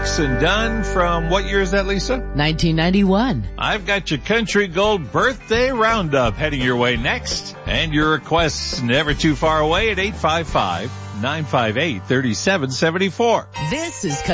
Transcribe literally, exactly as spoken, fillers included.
Brooks and Dunn from what year is that, Lisa? nineteen ninety-one. I've got your Country Gold Birthday Roundup heading your way next. And your requests never too far away at eight five five, nine five eight, three seven seven four. This is